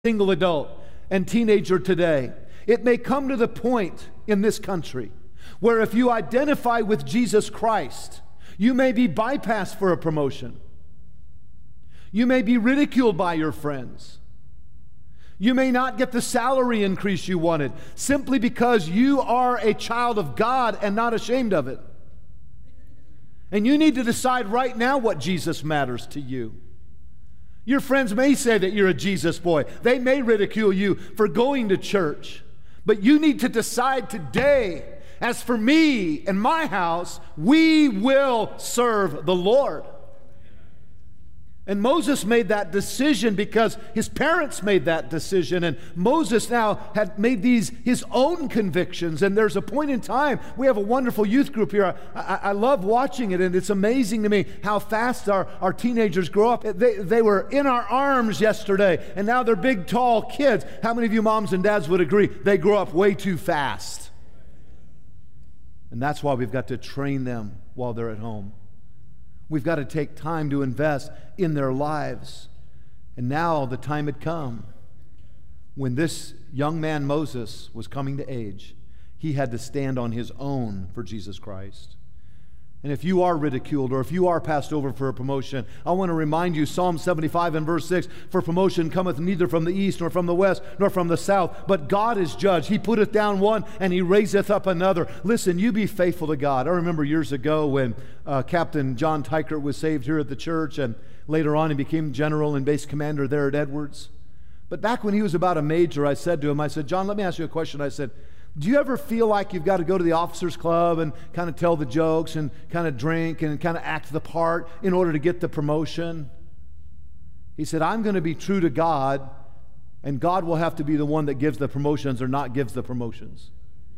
single adult and teenager today, it may come to the point in this country where if you identify with Jesus Christ, you may be bypassed for a promotion. You may be ridiculed by your friends. You may not get the salary increase you wanted simply because you are a child of God and not ashamed of it. And you need to decide right now what Jesus matters to you. Your friends may say that you're a Jesus boy. They may ridicule you for going to church. But you need to decide today, as for me and my house, we will serve the Lord. And Moses made that decision because his parents made that decision. And Moses now had made these his own convictions. And there's a point in time, we have a wonderful youth group here. I love watching it, and it's amazing to me how fast our teenagers grow up. They were in our arms yesterday, and now they're big, tall kids. How many of you moms and dads would agree they grow up way too fast? And that's why we've got to train them while they're at home. We've got to take time to invest in their lives. And now the time had come when this young man, Moses, was coming to age. He had to stand on his own for Jesus Christ. And if you are ridiculed or if you are passed over for a promotion, I want to remind you, Psalm 75 and verse 6, "For promotion cometh neither from the east, nor from the west, nor from the south, but God is judge. He putteth down one, and he raiseth up another." Listen, you be faithful to God. I remember years ago when Captain John Tykert was saved here at the church, and later on he became general and base commander there at Edwards. But back when he was about a major, I said to him, "John, let me ask you a question." I said, "Do you ever feel like you've got to go to the officers club and kind of tell the jokes and kind of drink and kind of act the part in order to get the promotion?" He said, "I'm going to be true to God, and God will have to be the one that gives the promotions or not gives the promotions."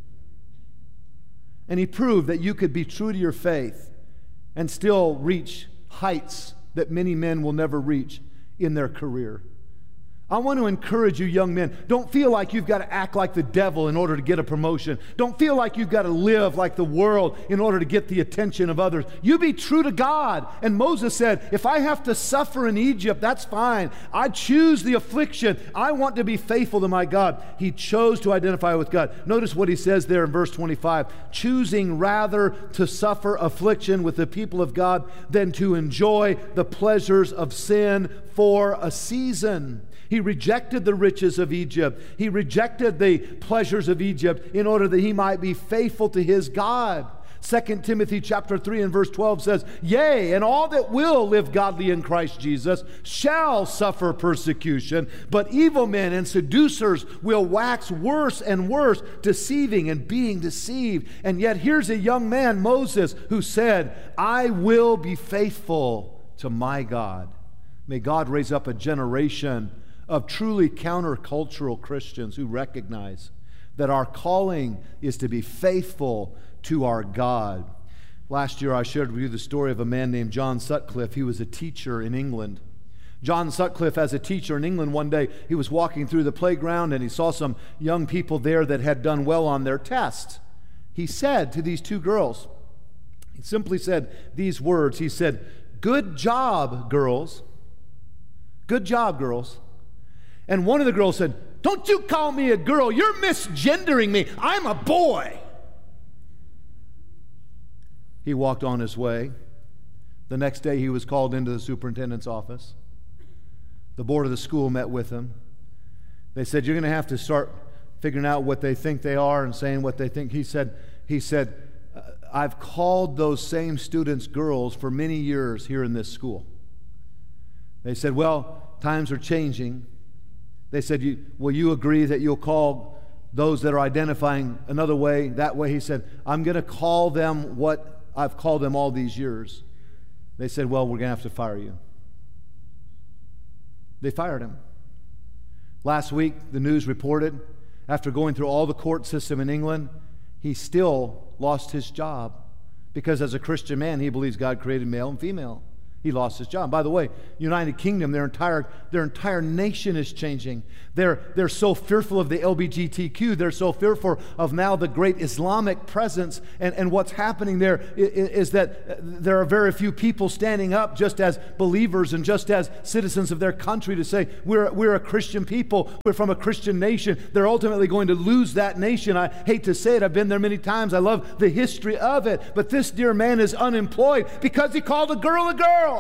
And he proved that you could be true to your faith and still reach heights that many men will never reach in their career. I want to encourage you, young men, don't feel like you've got to act like the devil in order to get a promotion. Don't feel like you've got to live like the world in order to get the attention of others. You be true to God. And Moses said, if I have to suffer in Egypt, that's fine. I choose the affliction. I want to be faithful to my God. He chose to identify with God. Notice what he says there in verse 25, choosing rather to suffer affliction with the people of God than to enjoy the pleasures of sin for a season. He rejected the riches of Egypt. He rejected the pleasures of Egypt in order that he might be faithful to his God. 2 Timothy chapter 3 and verse 12 says, "Yea, and all that will live godly in Christ Jesus shall suffer persecution, but evil men and seducers will wax worse and worse, deceiving and being deceived." And yet here's a young man, Moses, who said, "I will be faithful to my God." May God raise up a generation of truly countercultural Christians who recognize that our calling is to be faithful to our God. Last year I shared with you the story of a man named John Sutcliffe. He was a teacher in England. John Sutcliffe, as a teacher in England, one day he was walking through the playground and he saw some young people there that had done well on their test. He said to these two girls, he simply said these words. He said, "Good job, girls. Good job, girls." And one of the girls said, "Don't you call me a girl. You're misgendering me. I'm a boy." He walked on his way. The next day he was called into the superintendent's office. The board of the school met with him. They said, "You're going to have to start figuring out what they think they are and saying what they think." He said, "I've called those same students girls for many years here in this school." They said, "Well, times are changing." They said, "Will you agree that you'll call those that are identifying another way, that way?" He said, "I'm going to call them what I've called them all these years." They said, "Well, we're going to have to fire you." They fired him. Last week, the news reported, after going through all the court system in England, he still lost his job because as a Christian man, he believes God created male and female. He lost his job. By the way, United Kingdom, their entire nation is changing. They're so fearful of the LGBTQ. They're so fearful of now the great Islamic presence. And what's happening there is that there are very few people standing up just as believers and just as citizens of their country to say, we're a Christian people. We're from a Christian nation. They're ultimately going to lose that nation. I hate to say it. I've been there many times. I love the history of it. But this dear man is unemployed because he called a girl a girl.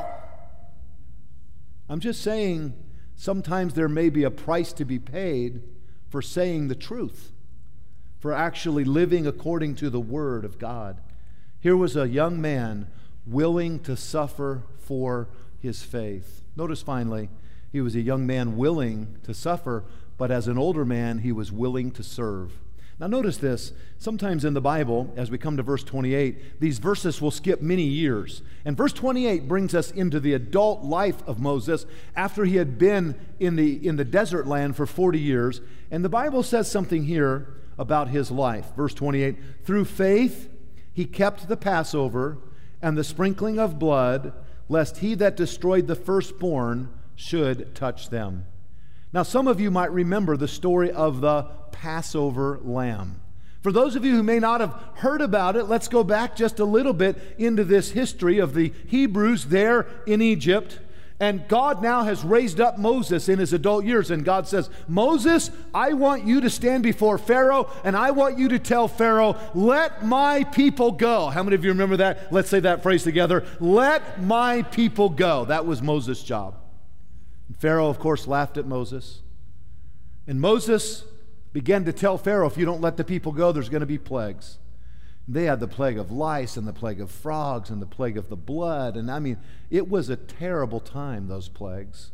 I'm just saying, sometimes there may be a price to be paid for saying the truth, for actually living according to the Word of God. Here was a young man willing to suffer for his faith. Notice finally, he was a young man willing to suffer, but as an older man, he was willing to serve. Now notice this, sometimes in the Bible, as we come to verse 28, these verses will skip many years. And verse 28 brings us into the adult life of Moses after he had been in the desert land for 40 years. And the Bible says something here about his life. Verse 28, through faith he kept the Passover and the sprinkling of blood, lest he that destroyed the firstborn should touch them. Now, some of you might remember the story of the Passover lamb. For those of you who may not have heard about it, let's go back just a little bit into this history of the Hebrews there in Egypt. And God now has raised up Moses in his adult years. And God says, Moses, I want you to stand before Pharaoh, and I want you to tell Pharaoh, let my people go. How many of you remember that? Let's say that phrase together. Let my people go. That was Moses' job. Pharaoh, of course, laughed at Moses. And Moses began to tell Pharaoh, if you don't let the people go, there's going to be plagues. They had the plague of lice and the plague of frogs and the plague of the blood. And I mean, it was a terrible time, those plagues.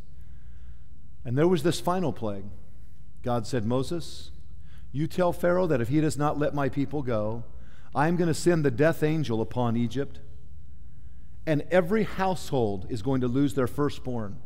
And there was this final plague. God said, Moses, you tell Pharaoh that if he does not let my people go, I'm going to send the death angel upon Egypt, and every household is going to lose their firstborn.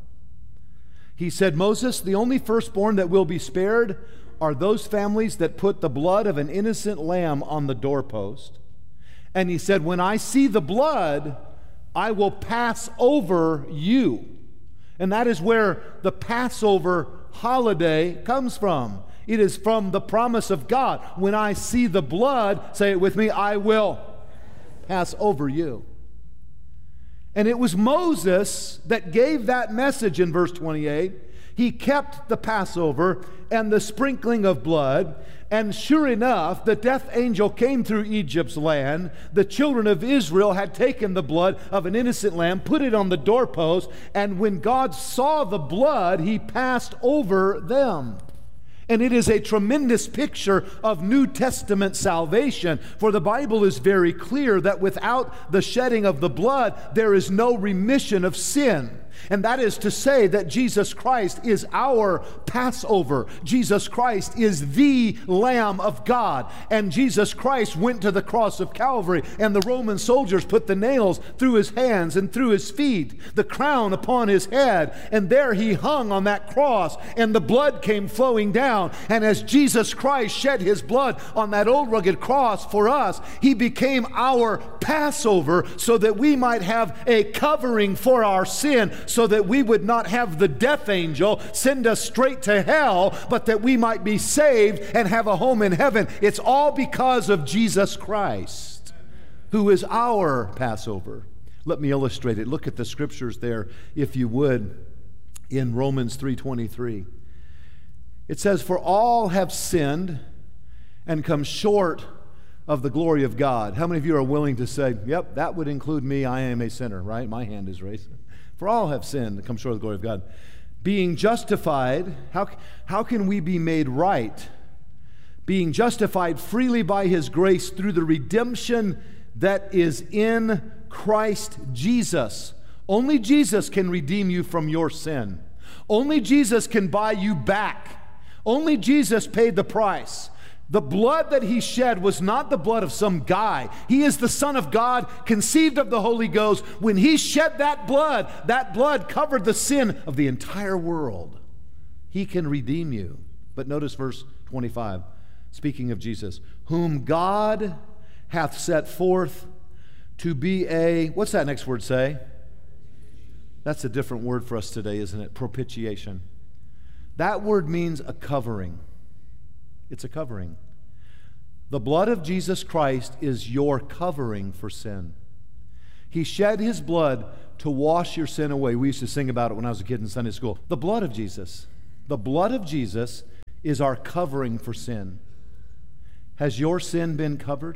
He said, Moses, the only firstborn that will be spared are those families that put the blood of an innocent lamb on the doorpost. And he said, when I see the blood, I will pass over you. And that is where the Passover holiday comes from. It is from the promise of God. When I see the blood, say it with me, I will pass over you. And it was Moses that gave that message in verse 28. He kept the Passover and the sprinkling of blood. And sure enough, the death angel came through Egypt's land. The children of Israel had taken the blood of an innocent lamb, put it on the doorpost, and when God saw the blood, he passed over them. And it is a tremendous picture of New Testament salvation, for the Bible is very clear that without the shedding of the blood, there is no remission of sin. And that is to say that Jesus Christ is our Passover. Jesus Christ is the Lamb of God. And Jesus Christ went to the cross of Calvary, and the Roman soldiers put the nails through his hands and through his feet, the crown upon his head, and there he hung on that cross, and the blood came flowing down. And as Jesus Christ shed his blood on that old rugged cross for us, he became our Passover so that we might have a covering for our sin, so that we would not have the death angel send us straight to hell, but that we might be saved and have a home in heaven. It's all because of Jesus Christ, who is our Passover. Let me illustrate it. Look at the scriptures there, if you would, in Romans 3:23. It says, for all have sinned and come short of the glory of God. How many of you are willing to say, yep, that would include me, I am a sinner, right? My hand is raised. For all have sinned and come short of the glory of God. Being justified, how can we be made right? Being justified freely by his grace through the redemption that is in Christ Jesus. Only Jesus can redeem you from your sin. Only Jesus can buy you back. Only Jesus paid the price. The blood that he shed was not the blood of some guy. He is the Son of God, conceived of the Holy Ghost. When he shed that blood covered the sin of the entire world. He can redeem you. But notice verse 25, speaking of Jesus, whom God hath set forth to be a, what's that next word say? That's a different word for us today, isn't it? Propitiation. That word means a covering. It's a covering. The blood of Jesus Christ is your covering for sin. He shed his blood to wash your sin away. We used to sing about it when I was a kid in Sunday school. The blood of Jesus. The blood of Jesus is our covering for sin. Has your sin been covered?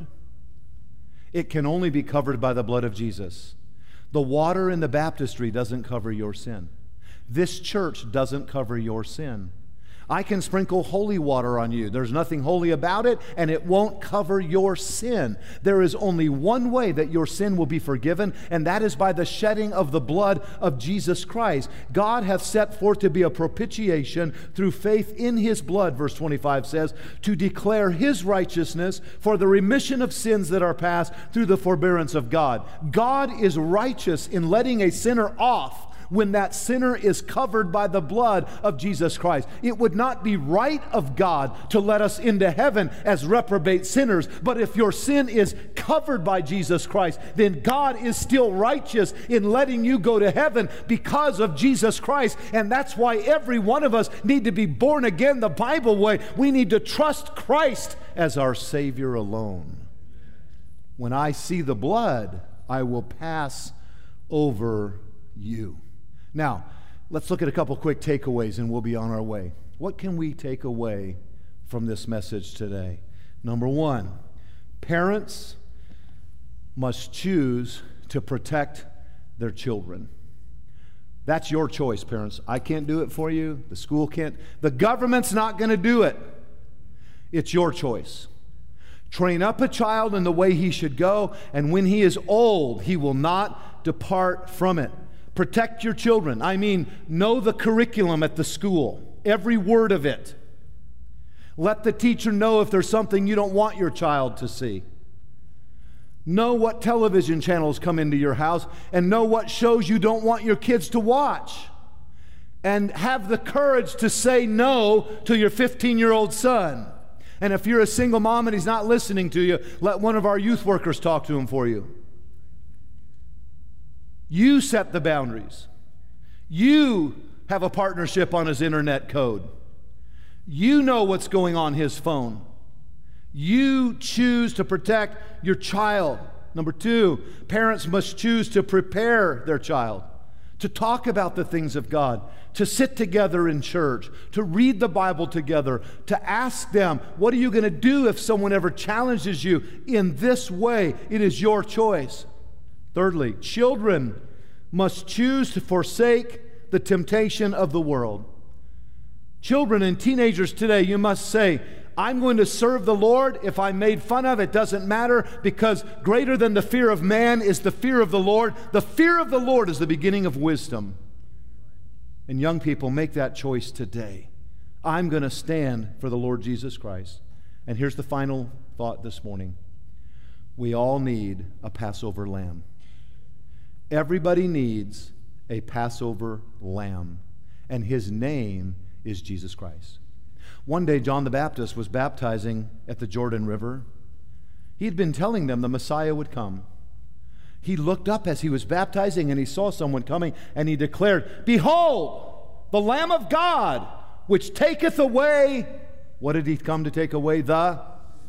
It can only be covered by the blood of Jesus. The water in the baptistry doesn't cover your sin. This church doesn't cover your sin. I can sprinkle holy water on you. There's nothing holy about it, and it won't cover your sin. There is only one way that your sin will be forgiven, and that is by the shedding of the blood of Jesus Christ. God hath set forth to be a propitiation through faith in his blood, verse 25 says, to declare his righteousness for the remission of sins that are past through the forbearance of God. God is righteous in letting a sinner off when that sinner is covered by the blood of Jesus Christ. It would not be right of God to let us into heaven as reprobate sinners, but if your sin is covered by Jesus Christ, then God is still righteous in letting you go to heaven because of Jesus Christ. And that's why every one of us need to be born again the Bible way. We need to trust Christ as our Savior alone. When I see the blood, I will pass over you. Now, let's look at a couple quick takeaways and we'll be on our way. What can we take away from this message today? Number one, parents must choose to protect their children. That's your choice, parents. I can't do it for you. The school can't. The government's not going to do it. It's your choice. Train up a child in the way he should go, and when he is old, he will not depart from it. Protect your children. I mean, know the curriculum at the school, every word of it. Let the teacher know if there's something you don't want your child to see. Know what television channels come into your house, and know what shows you don't want your kids to watch. And have the courage to say no to your 15-year-old son. And if you're a single mom and he's not listening to you, let one of our youth workers talk to him for you. You set the boundaries. You have a partnership on his internet code. You know what's going on his phone. You choose to protect your child. Number two, parents must choose to prepare their child, to talk about the things of God, to sit together in church, to read the Bible together, to ask them, what are you going to do if someone ever challenges you in this way? It is your choice. Thirdly, children must choose to forsake the temptation of the world. Children and teenagers today, you must say, I'm going to serve the Lord. If I'm made fun of, it doesn't matter, because greater than the fear of man is the fear of the Lord. The fear of the Lord is the beginning of wisdom. And young people, make that choice today. I'm going to stand for the Lord Jesus Christ. And here's the final thought this morning. We all need a Passover lamb. Everybody needs a Passover lamb, and his name is Jesus Christ. One day, John the Baptist was baptizing at the Jordan River. He had been telling them the Messiah would come. He looked up as he was baptizing, and he saw someone coming, and he declared, "Behold, the Lamb of God, which taketh away," what did he come to take away? The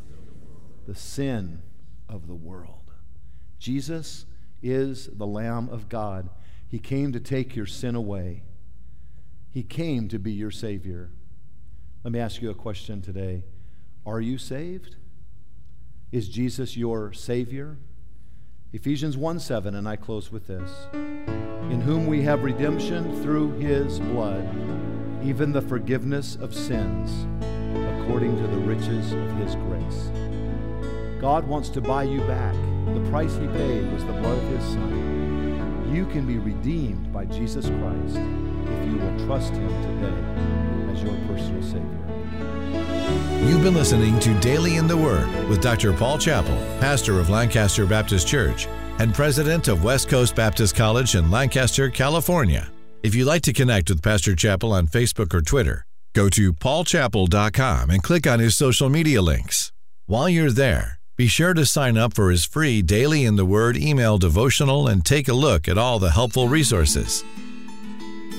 sin of the world. Jesus is the Lamb of God. He came to take your sin away. He came to be your Savior. Let me ask you a question today. Are you saved? Is Jesus your Savior? Ephesians 1:7, and I close with this. In whom we have redemption through his blood, even the forgiveness of sins, according to the riches of his grace. God wants to buy you back. The price he paid was the blood of his Son. You can be redeemed by Jesus Christ if you will trust him today as your personal Savior. You've been listening to Daily in the Word with Dr. Paul Chappell, pastor of Lancaster Baptist Church and president of West Coast Baptist College in Lancaster, California. If you'd like to connect with Pastor Chappell on Facebook or Twitter, go to paulchappell.com and click on his social media links. While you're there, be sure to sign up for his free Daily in the Word email devotional and take a look at all the helpful resources.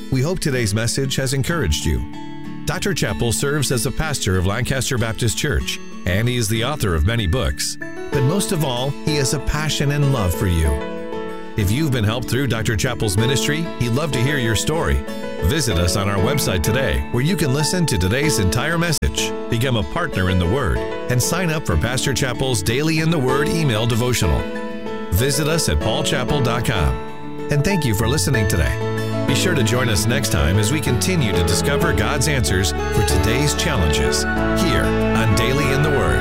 We hope today's message has encouraged you. Dr. Chappell serves as a pastor of Lancaster Baptist Church, and he is the author of many books. But most of all, he has a passion and love for you. If you've been helped through Dr. Chappell's ministry, he'd love to hear your story. Visit us on our website today, where you can listen to today's entire message, become a partner in the Word, and sign up for Pastor Chappell's Daily in the Word email devotional. Visit us at paulchappell.com. And thank you for listening today. Be sure to join us next time as we continue to discover God's answers for today's challenges here on Daily in the Word.